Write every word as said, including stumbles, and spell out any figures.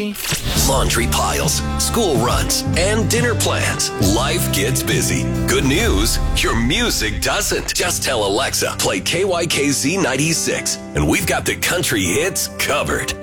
Laundry piles, school runs, and dinner plans. Life gets busy. Good news, your music doesn't. Just tell Alexa, play K Y K Z ninety-six, and we've got the country hits covered.